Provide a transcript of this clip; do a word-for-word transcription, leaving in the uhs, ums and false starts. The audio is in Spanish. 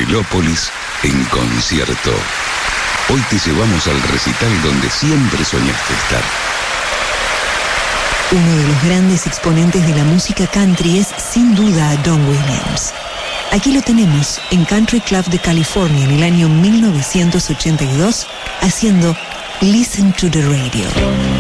Angelópolis en concierto. Hoy te llevamos al recital donde siempre soñaste estar. Uno de los grandes exponentes de la música country es sin duda Don Williams. Aquí lo tenemos en Country Club de California en el año mil novecientos ochenta y dos haciendo Listen to the Radio.